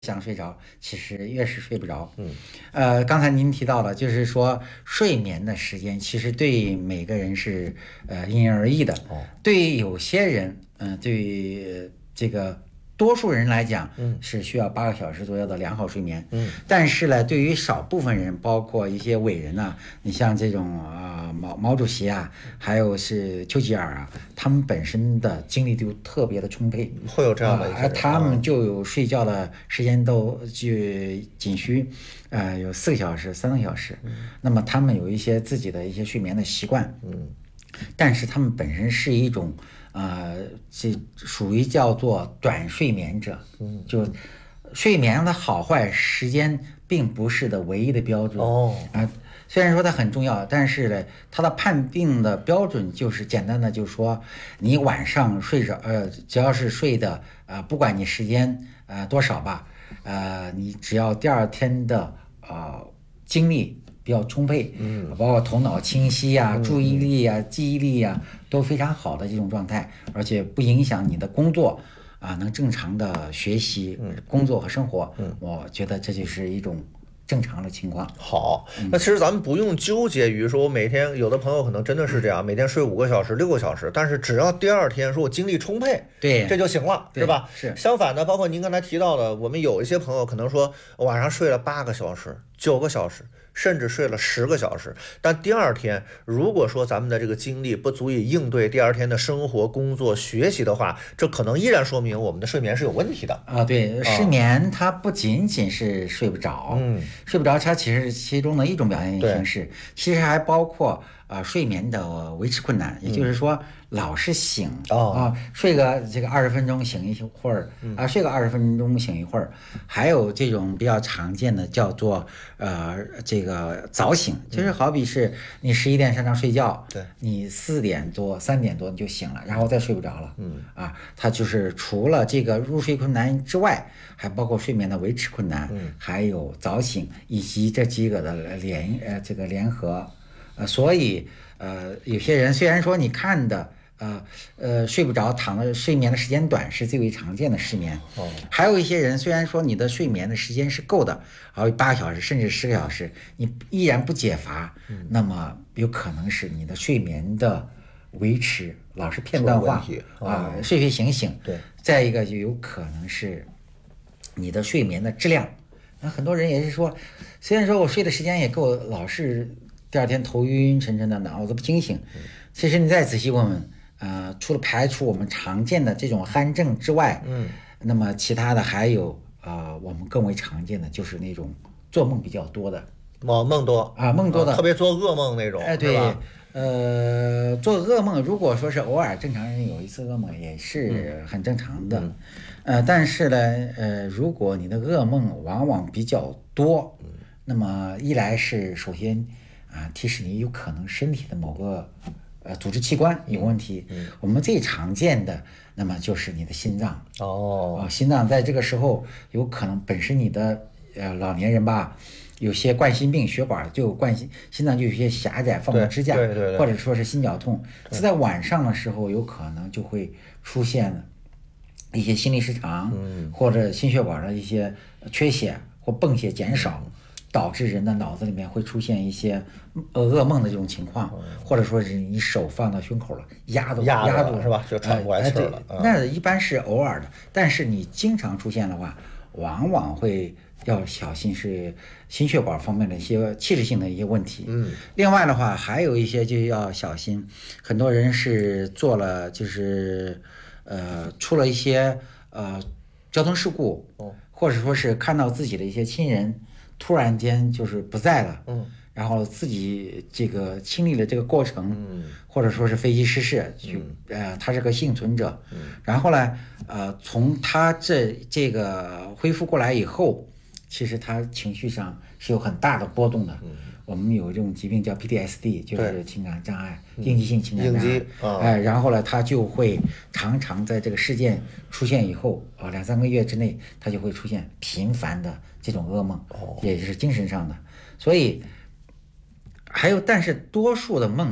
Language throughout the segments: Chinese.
想睡着，其实越是睡不着。刚才您提到了，就是说睡眠的时间，其实对每个人是因人而异的。对于有些人，对于这个多数人来讲，是需要8个小时左右的良好睡眠。但是呢，对于少部分人，包括一些伟人呐、你像这种毛主席啊，还有是丘吉尔啊，他们本身的精力就特别的充沛， 会有这样的一些而他们就有睡觉的时间都就仅需有4个小时、3个小时。那么他们有一些自己的一些睡眠的习惯，但是他们本身是一种这属于叫做短睡眠者，就睡眠的好坏时间并不是的唯一的标准。虽然说它很重要，但是呢，它的判定的标准就是简单的，就是说你晚上睡着，只要是睡的不管你时间多少吧，你只要第二天的精力比较充沛，包括头脑清晰啊、注意力啊、记忆力啊都非常好的这种状态，而且不影响你的工作能正常的学习、工作和生活，我觉得这就是一种正常的情况。 好，那其实咱们不用纠结于说我每天，有的朋友可能真的是这样，每天睡5个小时、6个小时，但是只要第二天说我精力充沛， 对， 这就行了，是吧？ 是。 相反的，包括您刚才提到的，我们有一些朋友可能说晚上睡了8个小时、9个小时。甚至睡了10个小时，但第二天如果说咱们的这个精力不足以应对第二天的生活、工作、学习的话，这可能依然说明我们的睡眠是有问题的对，失眠它不仅仅是睡不着，睡不着它其实是其中的一种表现形式，其实还包括睡眠的维持困难，也就是说老是醒睡个这个20分钟醒一会儿睡个20分钟醒一会儿，还有这种比较常见的叫做这个早醒，就是好比是你11点上床睡觉，你4点多3点多你就醒了，然后再睡不着了，它就是除了这个入睡困难之外，还包括睡眠的维持困难，还有早醒以及这几个的联合。所以有些人虽然说你看的睡不着，躺的睡眠的时间短是最为常见的失眠，还有一些人虽然说你的睡眠的时间是够的8个小时甚至10个小时，你依然不解乏，那么有可能是你的睡眠的维持老是片段化睡睡醒醒。 对， 再一个就有可能是你的睡眠的质量。那很多人也是说，虽然说我睡的时间也够，老是第二天头晕沉沉的，脑子不清醒。其实你再仔细问问，除了排除我们常见的这种鼾症之外，那么其他的还有我们更为常见的就是那种做梦比较多的， 梦多梦多的， 特别做噩梦那种， 对，做噩梦，如果说是偶尔正常人有一次噩梦也是很正常的，但是呢，如果你的噩梦往往比较多，那么一来是首先提示你有可能身体的某个组织器官有问题，我们最常见的那么就是你的心脏心脏在这个时候有可能本身你的老年人吧，有些冠心病血管就有心脏就有些狭窄放不支架，或者说是心绞痛，是在晚上的时候有可能就会出现一些心律失常，或者心血管的一些缺血或泵血减少，导致人的脑子里面会出现一些噩梦的这种情况，或者说是你手放到胸口了，压住是吧？就喘不过来气了。 那一般是偶尔的，但是你经常出现的话，往往会要小心是心血管方面的一些器质性的一些问题。另外的话还有一些就要小心，很多人是做了就是出了一些交通事故，或者说是看到自己的一些亲人突然间就是不在了，然后自己这个经历了这个过程，或者说是飞机失事，他是个幸存者，然后呢，从他这个恢复过来以后，其实他情绪上是有很大的波动的。我们有这种疾病叫 PTSD， 就是情感障碍，应激性情感障碍。然后呢，他就会常常在这个事件出现以后2-3个月之内，他就会出现频繁的这种噩梦，也就是精神上的。所以还有，但是多数的梦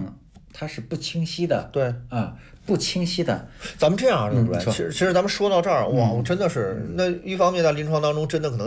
它是不清晰的。 对啊，不清晰的。 咱们这样对不对？其实咱们说到这儿，哇，真的是那一方面在临床当中真的可能。